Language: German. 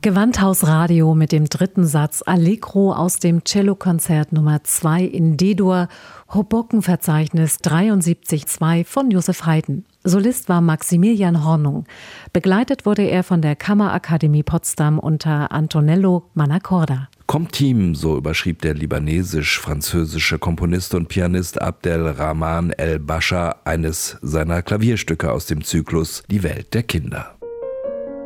Gewandhaus Radio mit dem dritten Satz Allegro aus dem Cellokonzert Nummer 2 in D-Dur, Hoboken-Verzeichnis 73.2 von Joseph Haydn. Solist war Maximilian Hornung. Begleitet wurde er von der Kammerakademie Potsdam unter Antonello Mannacorda. Comteam, so überschrieb der libanesisch-französische Komponist und Pianist Abdelrahman El-Bascha eines seiner Klavierstücke aus dem Zyklus Die Welt der Kinder.